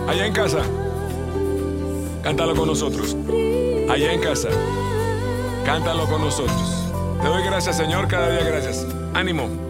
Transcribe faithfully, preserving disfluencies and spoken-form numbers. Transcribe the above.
Allá en casa, cántalo con nosotros. Allá en casa, cántalo con nosotros. Te doy gracias, Señor, cada día gracias. Ánimo.